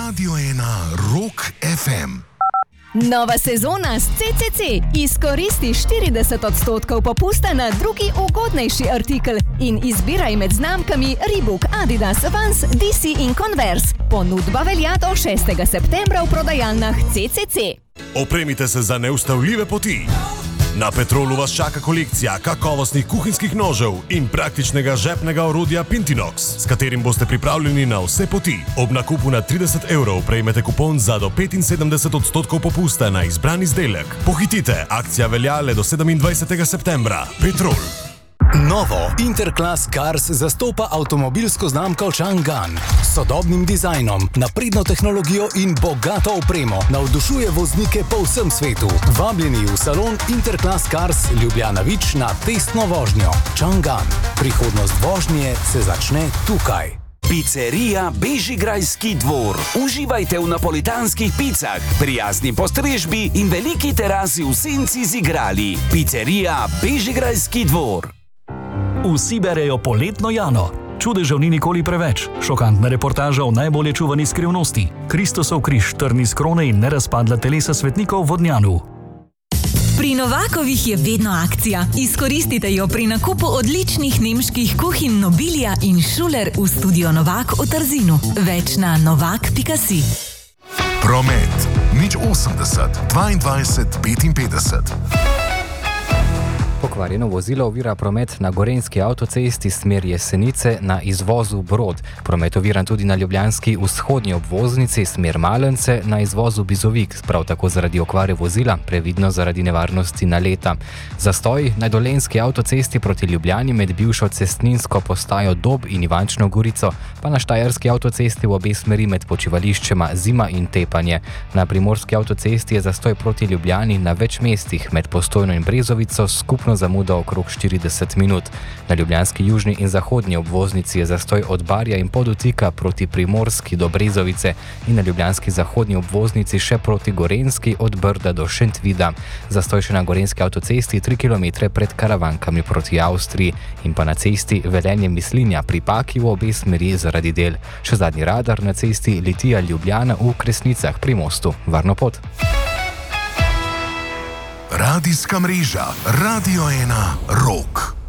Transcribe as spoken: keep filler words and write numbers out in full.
Radio ena Rock ef em. Nova sezona s C C C. Izkoristi štirideset odstotkov popusta na drugi ugodnejši artikel in izbiraj med znamkami Reebok, Adidas, Vans, D C in Converse. Ponudba velja do šestega septembra v prodajalnah C C C. Opremite se za neustavljive poti. Na Petrolu vas čaka kolekcija kakovostnih kuhinjskih nožev in praktičnega žepnega orodja Pintinox, s katerim boste pripravljeni na vse poti. Ob nakupu na trideset evrov prejmete kupon za do petinsedemdeset odstotkov popusta na izbran izdelek. Pohitite, akcija velja le do sedemindvajsetega septembra. Petrol. Novo Interclass Cars zastopa avtomobilsko znamko Chang'an. S sodobnim dizajnom, napredno tehnologijo in bogato opremo navdušuje voznike po vsem svetu. Vabljeni v salon Interclass Cars Ljubljana Vič na testno vožnjo. Chang'an. Prihodnost vožnje se začne tukaj. Pizzerija Bežigrajski dvor. Uživajte v napolitanskih picah, prijazni postrežbi in veliki terasi v senci z igrali. Pizzerija Bežigrajski dvor. Vsi berejo poletno Jano. Čudežev ni nikoli preveč. Šokantna reportaža o najbolje čuvani skrivnosti. Kristosov križ, trn iz krone in nerazpadla telesa svetnikov v Vodnjanu. Pri Novakovih je vedno akcija. Izkoristite jo pri nakupu odličnih nemških kuhinj Nobilia in Schuler v studio Novak v Trzinu. Več na novak pika si. Promet nič osemdeset dvaindvajset petinpetdeset. Pokvarjeno vozilo ovira promet na gorenjski avtocesti smer Jesenice na izvozu Brod. Promet oviran tudi na ljubljanski vzhodnji obvoznici smer Malence na izvozu Bizovik, prav tako zaradi okvare vozila, previdno zaradi nevarnosti naleta. Zastoj na dolenjski avtocesti proti Ljubljani med bivšo cestninsko postajo Dob in Ivančno Gorico, pa na štajerski avtocesti v obe smeri med počivališčema Zima in Tepanje. Na primorski avtocesti je zastoj proti Ljubljani na več mestih med Postojno in Brezovico, skupno zamuda okrog štirideset minut. Na ljubljanski južni in zahodnji obvoznici je zastoj od Barja in Podotika proti Primorski do Brezovice in na ljubljanski zahodnji obvoznici še proti Gorenjski od Brda do Šentvida. Zastoj še na gorenjski avtocesti tri kilometre pred Karavankami proti Avstriji in pa na cesti Velenje-Mislinja pri Paki v obe smeri zaradi del. Še zadnji radar na cesti Litija-Ljubljana v Kresnicah pri mostu. Varno pot! Radijska mreža Radio ena Rock.